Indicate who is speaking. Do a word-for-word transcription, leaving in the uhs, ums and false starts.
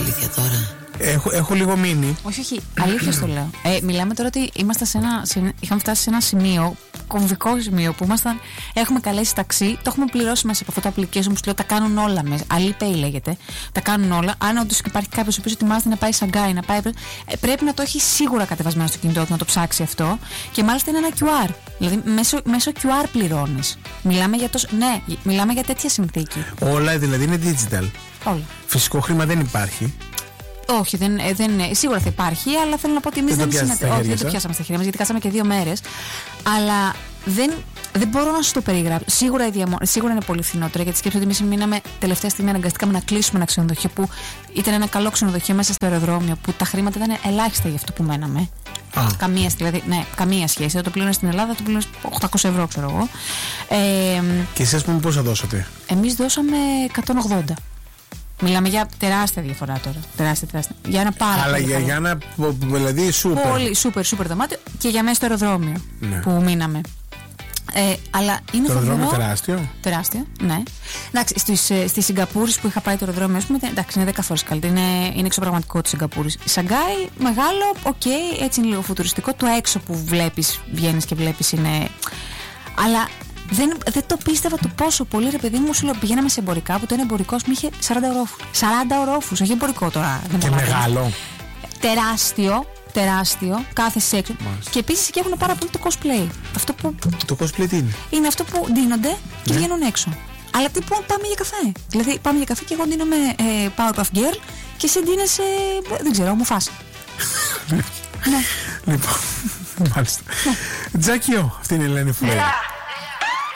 Speaker 1: Αλήθεια τώρα.
Speaker 2: Έχω, έχω λίγο μείνει.
Speaker 3: Όχι, όχι, αλήθεια το λέω. Ε, μιλάμε τώρα ότι είμαστε σε ένα, σε, είχαμε φτάσει σε ένα σημείο, κομβικό σημείο, που ήμασταν, έχουμε καλέσει ταξί, το έχουμε πληρώσει μέσα από αυτό το application που σου λέω, τα κάνουν όλα μέσα. Alipay λέγεται. Τα κάνουν όλα. Αν όντως υπάρχει κάποιος ο οποίος ετοιμάζεται να πάει Σαγκάι, να πάει. Ε, πρέπει να το έχει σίγουρα κατεβασμένο στο κινητό του, να το ψάξει αυτό. Και μάλιστα είναι ένα κιου αρ. Δηλαδή μέσω, μέσω κιου αρ πληρώνεις. Μιλάμε για το, ναι, μιλάμε για τέτοια συνθήκη.
Speaker 2: Όλα δηλαδή είναι digital.
Speaker 3: Όλα.
Speaker 2: Φυσικό χρήμα δεν υπάρχει.
Speaker 3: Όχι, δεν, δεν, σίγουρα θα υπάρχει, αλλά θέλω να πω ότι εμείς δεν,
Speaker 2: δεν,
Speaker 3: συνατε... Όχι, δεν το πιάσαμε στα χέρια μας, γιατί κάσαμε και δύο μέρες. Αλλά δεν, δεν μπορώ να σου το περιγράψω. Σίγουρα, διαμο... Σίγουρα είναι πολύ φθηνότερο, γιατί σκέψτε ότι εμείς μείναμε τελευταία στιγμή, αναγκαστήκαμε να κλείσουμε ένα ξενοδοχείο που ήταν ένα καλό ξενοδοχείο μέσα στο αεροδρόμιο, που τα χρήματα ήταν ελάχιστα για αυτό που μέναμε.
Speaker 2: Α. Καμία,
Speaker 3: δηλαδή, ναι, καμία σχέση. Δεν το πλήρωνε στην Ελλάδα, το πλήρωνε οκτακόσια ευρώ, ξέρω εγώ. Ε,
Speaker 2: και εσείς πούμε πόσα δώσατε?
Speaker 3: Εμείς δώσαμε εκατόν ογδόντα. Μιλάμε για τεράστια διαφορά τώρα. Τεράστια, τεράστια. Για ένα πάρα
Speaker 2: Αλλά
Speaker 3: πολύ
Speaker 2: για, για ένα δηλαδή σούπερ.
Speaker 3: Πολύ σούπερ, σούπερ δωμάτιο και για μέσα στο αεροδρόμιο, ναι, που μείναμε. Ε, αλλά είναι
Speaker 2: το αεροδρόμιο
Speaker 3: φοβερό,
Speaker 2: τεράστιο.
Speaker 3: Τεράστιο, ναι. Εντάξει, στη Σιγκαπούρη που είχα πάει το αεροδρόμιο, ας πούμε, εντάξει, είναι δέκα φορές καλύτερο. Είναι, είναι εξωπραγματικό τη Σιγκαπούρη. Σαγκάι, μεγάλο, οκ, okay, έτσι είναι λίγο φουτουριστικό. Το έξω που βλέπεις, βγαίνεις και βλέπεις είναι. Αλλά δεν, δεν το πίστευα το πόσο πολύ, ρε παιδί μου, σου λέω, πηγαίναμε σε εμπορικά που το ένα εμπορικό μου είχε σαράντα ορόφους. σαράντα ορόφους, όχι εμπορικό τώρα.
Speaker 2: Και μεγάλο.
Speaker 3: Τεράστιο, τεράστιο, κάθεσαι έξω. Μάλιστα. Και επίσης εκεί έχουν πάρα πολύ το cosplay. Αυτό που...
Speaker 2: Το cosplay τι είναι?
Speaker 3: Είναι αυτό που ντύνονται και
Speaker 2: ναι, βγαίνουν
Speaker 3: έξω. Αλλά τι που πάμε για καφέ. Δηλαδή πάμε για καφέ και εγώ ντύνομαι ε, Powerpuff Girl και εσύ ντύνεσαι, δεν ξέρω, μου φάσα.
Speaker 2: Ναι. Λοιπόν, μάλιστα. Τζάκιο, αυτή είναι η Ελένη Φουρέιρα.